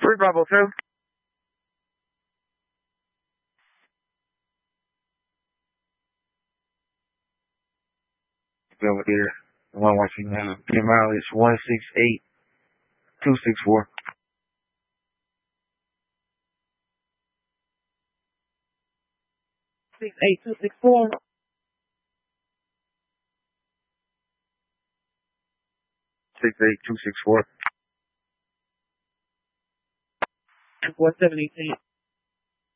3 Bravo 2. Over there. The one watching now. Your mileage 168264. 68264. 68264. 478.